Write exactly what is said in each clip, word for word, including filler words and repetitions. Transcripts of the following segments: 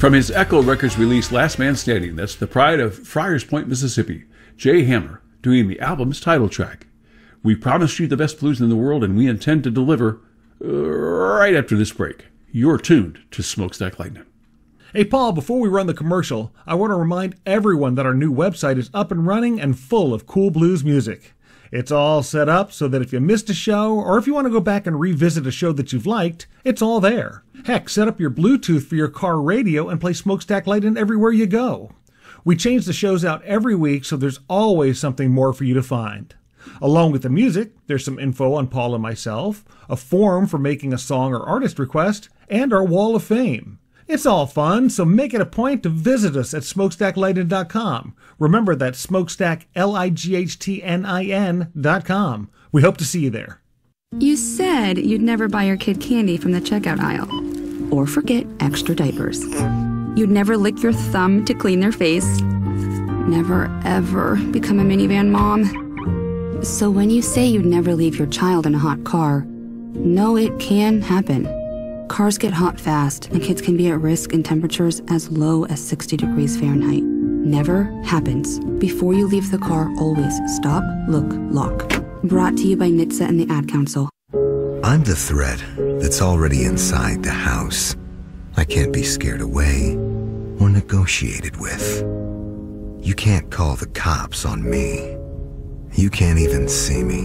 From his Echo Records release Last Man Standing, that's the pride of Friars Point, Mississippi, Jay Hammer doing the album's title track. We promised you the best blues in the world, and we intend to deliver uh, right after this break. You're tuned to Smokestack Lightning. Hey, Paul, before we run the commercial, I want to remind everyone that our new website is up and running and full of cool blues music. It's all set up so that if you missed a show, or if you want to go back and revisit a show that you've liked, it's all there. Heck, set up your Bluetooth for your car radio and play Smokestack Lightning everywhere you go. We change the shows out every week, so there's always something more for you to find. Along with the music, there's some info on Paul and myself, a form for making a song or artist request, and our Wall of Fame. It's all fun, so make it a point to visit us at smokestack lightning dot com. Remember, that's smokestack, L I G H T N I N dot com. We hope to see you there. You said you'd never buy your kid candy from the checkout aisle. Or forget extra diapers. You'd never lick your thumb to clean their face. Never, ever become a minivan mom. So when you say you'd never leave your child in a hot car, no, it can happen. Cars get hot fast, and kids can be at risk in temperatures as low as sixty degrees Fahrenheit. Never happens. Before you leave the car, always stop, look, lock. Brought to you by N H T S A and the Ad Council. I'm the threat that's already inside the house. I can't be scared away or negotiated with. You can't call the cops on me. You can't even see me.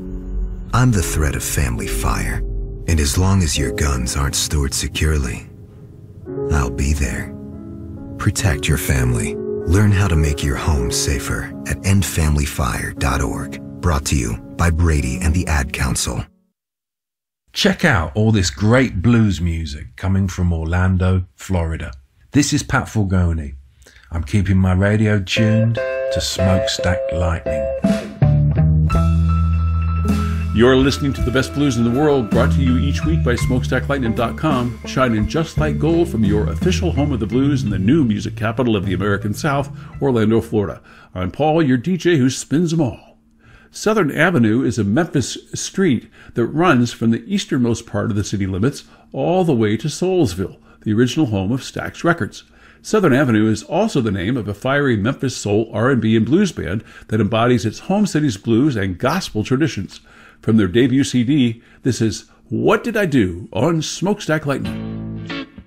I'm the threat of family fire, and as long as your guns aren't stored securely, I'll be there. Protect your family. Learn how to make your home safer at end family fire dot org. Brought to you by Brady and the Ad Council. Check out all this great blues music coming from Orlando, Florida. This is Pat Fulgoni. I'm keeping my radio tuned to Smokestack Lightning. You're listening to the best blues in the world, brought to you each week by smokestack lightning dot com, shining just like gold from your official home of the blues in the new music capital of the American South, Orlando, Florida. I'm Paul, your D J who spins them all. Southern Avenue is a Memphis street that runs from the easternmost part of the city limits all the way to Soulsville, the original home of Stax Records. Southern Avenue is also the name of a fiery Memphis soul, R and B, and blues band that embodies its home city's blues and gospel traditions. From their debut C D, this is What Did I Do on Smokestack Lightning.